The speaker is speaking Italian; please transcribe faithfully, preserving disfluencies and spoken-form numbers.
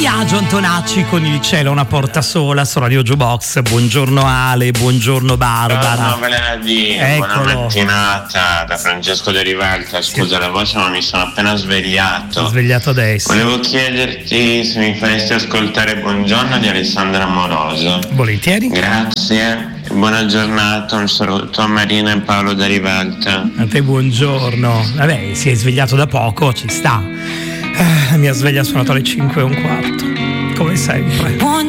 Biagio Antonacci con Il cielo è una porta sola su Radio Jukebox. Buongiorno Ale, buongiorno Barbara. Buongiorno Vladi, buona mattinata da Francesco De Rivalta. Scusa la voce, ma mi sono appena svegliato. Svegliato adesso. Volevo chiederti se mi faresti ascoltare Buongiorno di Alessandra Amoroso. Volentieri. Grazie, buona giornata, un saluto a Marina e Paolo Da Rivalta. A te buongiorno. Vabbè, si è svegliato da poco, ci sta. La mia sveglia ha suonato alle cinque e un quarto, come sempre.